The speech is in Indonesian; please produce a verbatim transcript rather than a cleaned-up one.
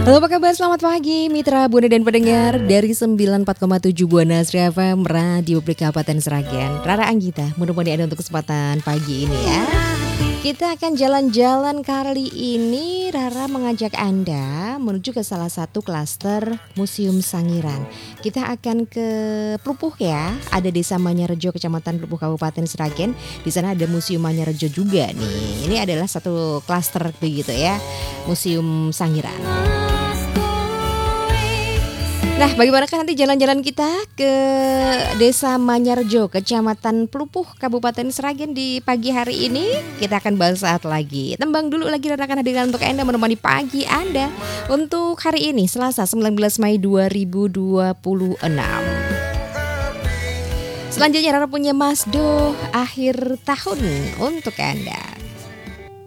Halo, apa kabar? Selamat pagi mitra Bunda dan pendengar dari sembilan puluh empat koma tujuh Buana Astri F M Radio Kabupaten Sragen. Rara Anggita menemani Anda untuk kesempatan pagi ini ya. Kita akan jalan-jalan kali ini. Rara mengajak Anda menuju ke salah satu klaster Museum Sangiran. Kita akan ke Plupuh ya. Ada Desa Manyarejo, Kecamatan Plupuh, Kabupaten Sragen. Di sana ada Museum Manyarejo juga nih. Ini adalah satu klaster begitu ya, Museum Sangiran. Nah, bagaimanakah nanti jalan-jalan kita ke Desa Manyarejo, Kecamatan Plupuh, Kabupaten Sragen di pagi hari ini? Kita akan bahas saat lagi. Tembang dulu lagi dan akan hadirkan untuk Anda menemani pagi Anda untuk hari ini, Selasa sembilan belas Mei dua ribu dua puluh enam. Selanjutnya Rara punya Masdo akhir tahun untuk Anda.